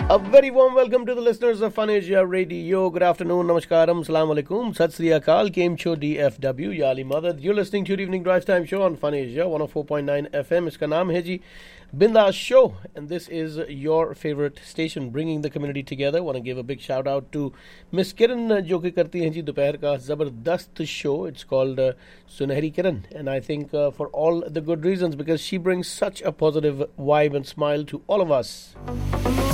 A very warm welcome to the listeners of Fun Asia Radio. Good afternoon, namaskaram, salam alaikum, sat sri akal, came cho DFW, Yali Madad. You're listening to the Evening Drive Time Show on Fun Asia 104.9 FM. Iska naam hai ji Bindaas Show, and this is your favorite station bringing the community together. Want to give a big shout out to Miss Kiran, jo ki karti hain ji dopaher ka zabardast show. It's called Sunehri Kiran, and I think for all the good reasons, because she brings such a positive vibe and smile to all of us.